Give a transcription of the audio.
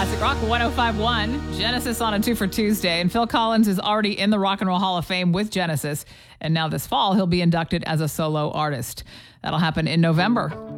Classic Rock 105.1. Genesis on a 2 for Tuesday. And Phil Collins is already in the Rock and Roll Hall of Fame with Genesis. And now this fall, he'll be inducted as a solo artist. That'll happen in November.